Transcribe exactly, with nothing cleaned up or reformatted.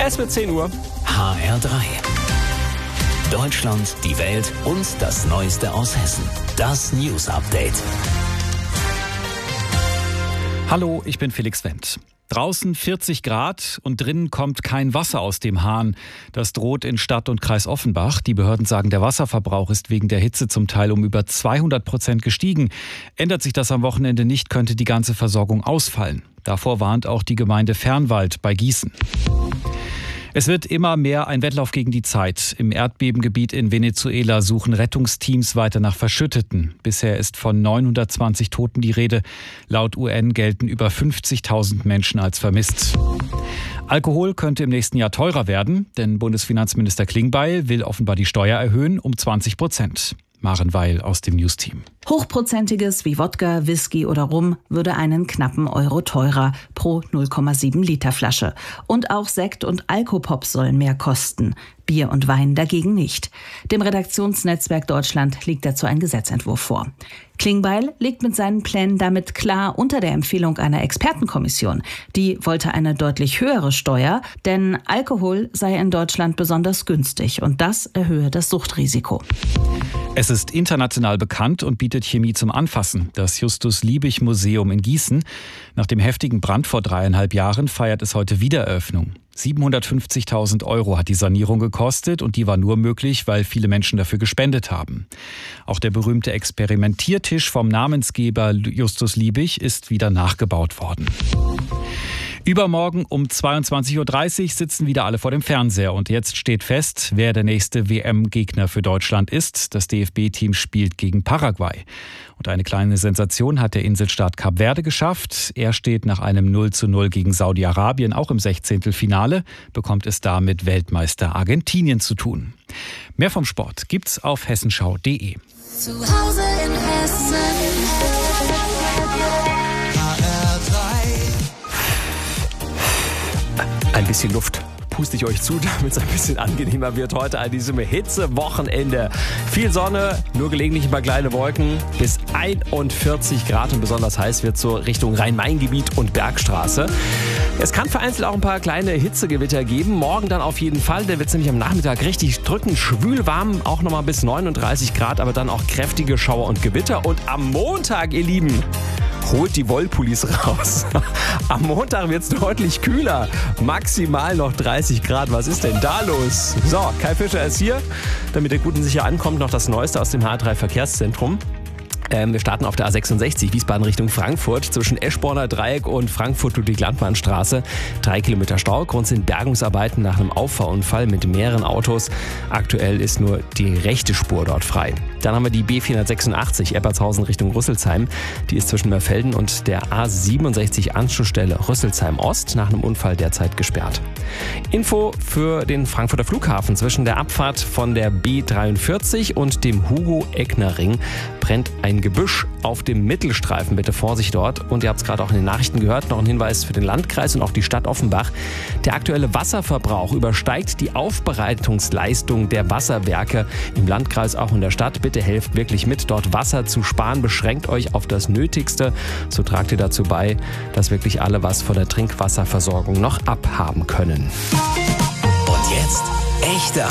Es wird zehn Uhr. H R drei. Deutschland, die Welt und das Neueste aus Hessen. Das News Update. Hallo, ich bin Felix Wendt. Draußen vierzig Grad und drinnen kommt kein Wasser aus dem Hahn. Das droht in Stadt und Kreis Offenbach. Die Behörden sagen, der Wasserverbrauch ist wegen der Hitze zum Teil um über zweihundert Prozent gestiegen. Ändert sich das am Wochenende nicht, könnte die ganze Versorgung ausfallen. Davor warnt auch die Gemeinde Fernwald bei Gießen. Es wird immer mehr ein Wettlauf gegen die Zeit. Im Erdbebengebiet in Venezuela suchen Rettungsteams weiter nach Verschütteten. Bisher ist von neunhundertzwanzig Toten die Rede. Laut U N gelten über fünfzigtausend Menschen als vermisst. Alkohol könnte im nächsten Jahr teurer werden, denn Bundesfinanzminister Klingbeil will offenbar die Steuer erhöhen um zwanzig Prozent. Maren Weil aus dem News-Team. Hochprozentiges wie Wodka, Whisky oder Rum würde einen knappen Euro teurer pro null Komma sieben Liter Flasche. Und auch Sekt und Alkopop sollen mehr kosten. Bier und Wein dagegen nicht. Dem Redaktionsnetzwerk Deutschland liegt dazu ein Gesetzentwurf vor. Klingbeil liegt mit seinen Plänen damit klar unter der Empfehlung einer Expertenkommission. Die wollte eine deutlich höhere Steuer, denn Alkohol sei in Deutschland besonders günstig und das erhöhe das Suchtrisiko. Es ist international bekannt und bietet Chemie zum Anfassen. Das Justus-Liebig-Museum in Gießen. Nach dem heftigen Brand vor dreieinhalb Jahren feiert es heute Wiedereröffnung. siebenhundertfünfzigtausend Euro hat die Sanierung gekostet und die war nur möglich, weil viele Menschen dafür gespendet haben. Auch der berühmte Experimentiertisch vom Namensgeber Justus Liebig ist wieder nachgebaut worden. Übermorgen um zweiundzwanzig Uhr dreißig sitzen wieder alle vor dem Fernseher. Und jetzt steht fest, wer der nächste W M-Gegner für Deutschland ist. Das D F B-Team spielt gegen Paraguay. Und eine kleine Sensation hat der Inselstaat Kap Verde geschafft. Er steht nach einem null zu null gegen Saudi-Arabien auch im Sechzehntelfinale, bekommt es da mit Weltmeister Argentinien zu tun. Mehr vom Sport gibt's auf hessenschau punkt de. Zu Hause in Hessen. Ein bisschen Luft puste ich euch zu, damit es ein bisschen angenehmer wird heute an diesem Hitzewochenende. Viel Sonne, nur gelegentlich ein paar kleine Wolken, bis einundvierzig Grad und besonders heiß wird so Richtung Rhein-Main-Gebiet und Bergstraße. Es kann vereinzelt auch ein paar kleine Hitzegewitter geben, morgen dann auf jeden Fall. Da wird es nämlich am Nachmittag richtig drückend, schwül warm, auch nochmal bis neununddreißig Grad, aber dann auch kräftige Schauer und Gewitter. Und am Montag, ihr Lieben, holt die Wollpullis raus. Am Montag wird es deutlich kühler. Maximal noch dreißig Grad. Was ist denn da los? So, Kai Fischer ist hier. Damit ihr gut und sicher ankommt, noch das Neueste aus dem H R drei Verkehrszentrum. Ähm, wir starten auf der A sechsundsechzig, Wiesbaden Richtung Frankfurt. Zwischen Eschborner Dreieck und Frankfurt-Ludwig-Landbahn-Straße. Drei Kilometer Stau. Grund sind Bergungsarbeiten nach einem Auffahrunfall mit mehreren Autos. Aktuell ist nur die rechte Spur dort frei. Dann haben wir die B vierhundertsechsundachtzig, Eppertshausen Richtung Rüsselsheim. Die ist zwischen Mörfelden und der A siebenundsechzig Anschlussstelle Rüsselsheim Ost nach einem Unfall derzeit gesperrt. Info für den Frankfurter Flughafen. Zwischen der Abfahrt von der B dreiundvierzig und dem Hugo-Eckner-Ring brennt ein Gebüsch auf dem Mittelstreifen. Bitte Vorsicht dort. Und ihr habt es gerade auch in den Nachrichten gehört, noch ein Hinweis für den Landkreis und auch die Stadt Offenbach. Der aktuelle Wasserverbrauch übersteigt die Aufbereitungsleistung der Wasserwerke im Landkreis, auch in der Stadt. Bitte helft wirklich mit, dort Wasser zu sparen. Beschränkt euch auf das Nötigste. So tragt ihr dazu bei, dass wirklich alle was von der Trinkwasserversorgung noch abhaben können. Und jetzt echte